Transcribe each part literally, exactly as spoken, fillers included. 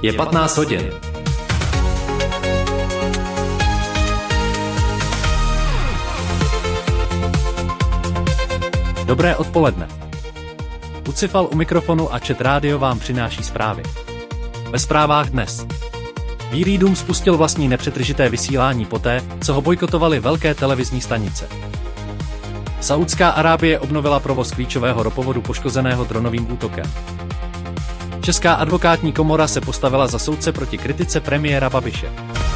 Je patnáct hodin. Dobré odpoledne. Bucifal u mikrofonu a Chat Radio vám přináší zprávy. Ve zprávách dnes. Bílý dům spustil vlastní nepřetržité vysílání poté, co ho bojkotovaly velké televizní stanice. Saúdská Arábie obnovila provoz klíčového ropovodu poškozeného dronovým útokem. Česká advokátní komora se postavila za soudce proti kritice premiéra Babiše.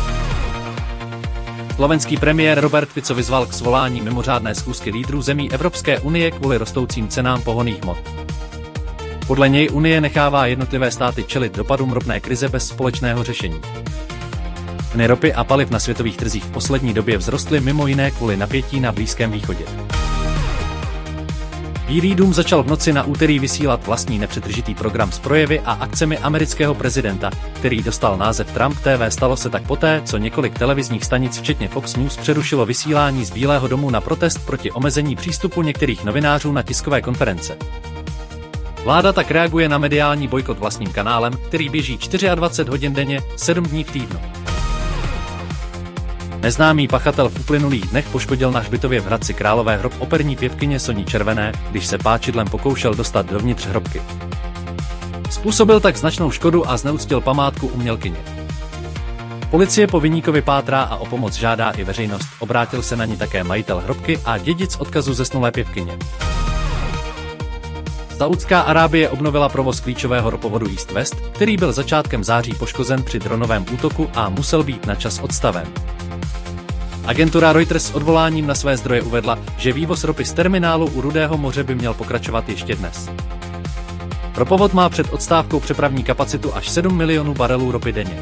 Slovenský premiér Robert Fico vyzval k svolání mimořádné schůzky lídrů zemí Evropské unie kvůli rostoucím cenám pohonných hmot. Podle něj Unie nechává jednotlivé státy čelit dopadům ropné krize bez společného řešení. Ceny ropy a paliv na světových trzích v poslední době vzrostly mimo jiné kvůli napětí na Blízkém východě. Bílý dům začal v noci na úterý vysílat vlastní nepřetržitý program s projevy a akcemi amerického prezidenta, který dostal název Trump T V. Stalo se tak poté, co několik televizních stanic včetně Fox News přerušilo vysílání z Bílého domu na protest proti omezení přístupu některých novinářů na tiskové konference. Vláda tak reaguje na mediální bojkot vlastním kanálem, který běží dvacet čtyři hodin denně, sedm dní v týdnu. Neznámý pachatel v uplynulých dnech poškodil na hřbitově v Hradci Králové hrob operní pěvkyně Soni Červené, když se páčidlem pokoušel dostat dovnitř hrobky. Způsobil tak značnou škodu a zneuctil památku umělkyně. Policie po viníkovi pátrá a o pomoc žádá i veřejnost, obrátil se na ní také majitel hrobky a dědic odkazu zesnulé pěvkyně. Saúdská Arábie obnovila provoz klíčového ropovodu East West, který byl začátkem září poškozen při dronovém útoku a musel být na čas odstaven. Agentura Reuters s odvoláním na své zdroje uvedla, že vývoz ropy z terminálu u Rudého moře by měl pokračovat ještě dnes. Ropovod má před odstávkou přepravní kapacitu až sedm milionů barelů ropy denně.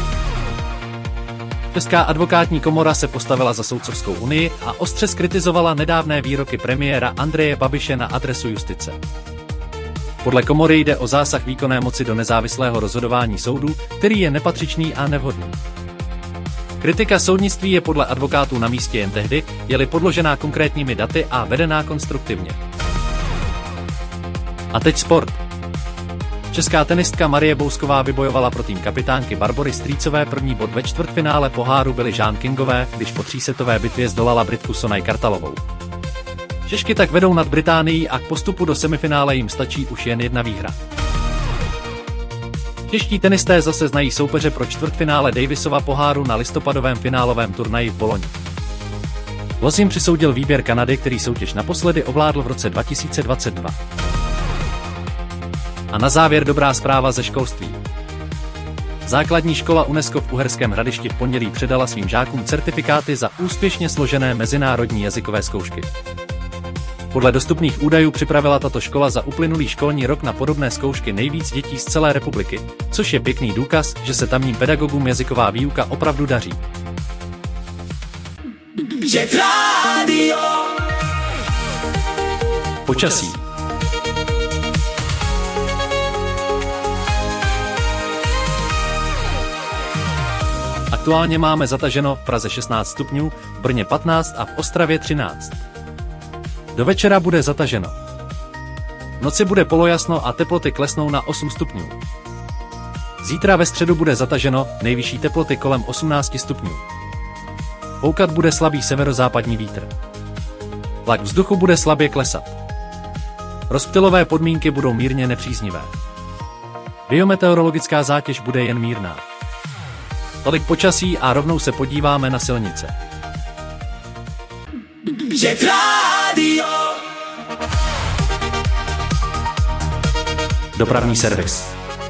Česká advokátní komora se postavila za soudcovskou unii a ostře zkritizovala nedávné výroky premiéra Andreje Babiše na adresu justice. Podle komory jde o zásah výkonné moci do nezávislého rozhodování soudů, který je nepatřičný a nevhodný. Kritika soudnictví je podle advokátů na místě jen tehdy, je-li podložená konkrétními daty a vedená konstruktivně. A teď sport. Česká tenistka Marie Bousková vybojovala pro tým kapitánky Barbory Strýcové první bod ve čtvrtfinále poháru Billie Jean Kingové, když po třísetové bitvě zdolala Britku Sonaj Kartalovou. Češky tak vedou nad Británií a k postupu do semifinále jim stačí už jen jedna výhra. Čeští tenisté zase znají soupeře pro čtvrtfinále Davisova poháru na listopadovém finálovém turnaji v Boloni. Los jim přisoudil výběr Kanady, který soutěž naposledy ovládl v roce dva tisíce dvacet dva. A na závěr dobrá zpráva ze školství. Základní škola UNESCO v Uherském Hradišti v pondělí předala svým žákům certifikáty za úspěšně složené mezinárodní jazykové zkoušky. Podle dostupných údajů připravila tato škola za uplynulý školní rok na podobné zkoušky nejvíc dětí z celé republiky, což je pěkný důkaz, že se tamním pedagogům jazyková výuka opravdu daří. Počasí. Aktuálně máme zataženo v Praze šestnáct stupňů, v Brně patnáct a v Ostravě třináct. Do večera bude zataženo. V noci bude polojasno a teploty klesnou na osm stupňů. Zítra ve středu bude zataženo, nejvyšší teploty kolem osmnáct stupňů. Foukat bude slabý severozápadní vítr. Tlak vzduchu bude slabě klesat. Rozptylové podmínky budou mírně nepříznivé. Biometeorologická zátěž bude jen mírná. Tolik počasí a rovnou se podíváme na silnice. Dopravní servis.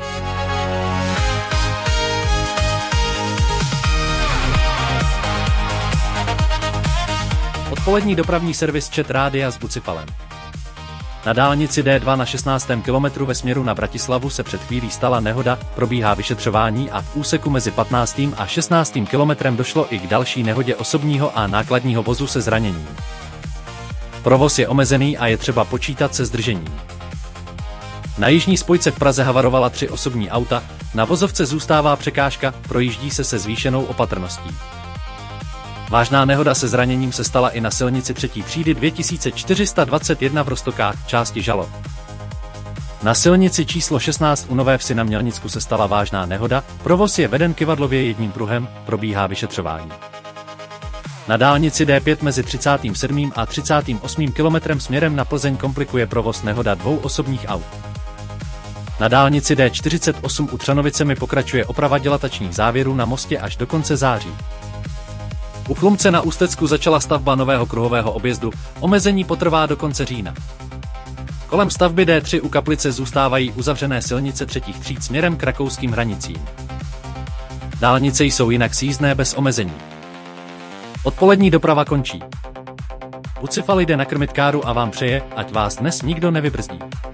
Odpolední dopravní servis Chat Rádia s Bucifalem. Na dálnici D dva na šestnáctém kilometru ve směru na Bratislavu se před chvílí stala nehoda, probíhá vyšetřování a v úseku mezi patnáctým a šestnáctým kilometrem došlo i k další nehodě osobního a nákladního vozu se zraněním. Provoz je omezený a je třeba počítat se zdržením. Na jižní spojce v Praze havarovala tři osobní auta, na vozovce zůstává překážka, projíždí se se zvýšenou opatrností. Vážná nehoda se zraněním se stala i na silnici třetí třídy dva tisíce čtyři sta dvacet jedna v Roztokách v části Žalov. Na silnici číslo šestnáct u Nové Vsi na Mělnicku se stala vážná nehoda, provoz je veden kyvadlově jedním pruhem, probíhá vyšetřování. Na dálnici D pět mezi třicátým sedmým a třicátým osmým kilometrem směrem na Plzeň komplikuje provoz nehoda dvou osobních aut. Na dálnici D čtyřicet osm u Třanovicemi pokračuje oprava dilatačních závěrů na mostě až do konce září. U Chlumce na Ústecku začala stavba nového kruhového objezdu, omezení potrvá do konce října. Kolem stavby D tři u Kaplice zůstávají uzavřené silnice třetích tříd směrem k rakouským hranicím. Dálnice jsou jinak sjízdné bez omezení. Odpolední doprava končí. Bucifal jde nakrmit káru a vám přeje, ať vás dnes nikdo nevybrzdí.